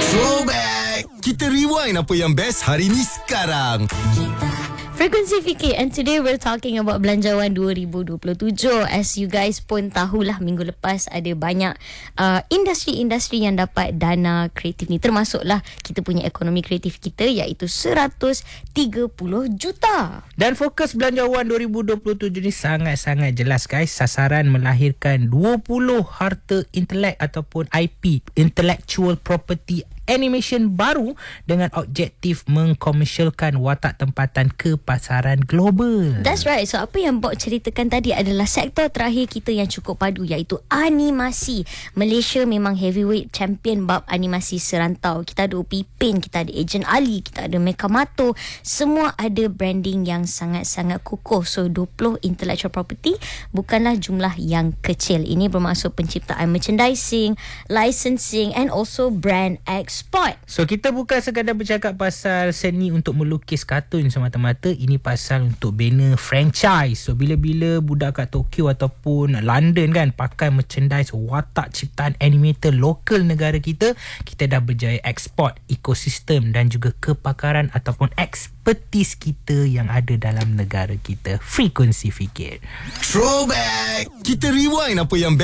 Throwback. Kita rewind apa yang best hari ni sekarang. Frekuensi Fikir, and today we're talking about Belanjawan 2027. As you guys pun tahulah, minggu lepas ada banyak industri-industri yang dapat dana kreatif ni, termasuklah kita punya ekonomi kreatif kita, iaitu 130 juta. Dan fokus Belanjawan 2027 ni sangat-sangat jelas guys. Sasaran melahirkan 20 harta intelek ataupun IP, Intellectual Property Animation baru dengan objektif mengkomersialkan watak tempatan ke pasaran global. That's right. So apa yang Bob ceritakan tadi adalah sektor terakhir kita yang cukup padu, iaitu animasi. Malaysia memang heavyweight champion bab animasi serantau. Kita ada Upipin, kita ada Agent Ali, kita ada Mekamato. Semua ada branding yang sangat-sangat kukuh. So 20 intellectual property bukanlah jumlah yang kecil. Ini bermaksud penciptaan merchandising, licensing and also brand export. So kita bukan sekadar bercakap pasal seni untuk melukis kartun semata-mata. Ini pasal untuk bina franchise. So bila-bila budak kat Tokyo ataupun London kan pakai merchandise watak ciptaan animator lokal negara kita, kita dah berjaya ekspor ekosistem dan juga kepakaran ataupun expertise kita yang ada dalam negara kita. Frekuensi Fikir. Throwback. Kita rewind apa yang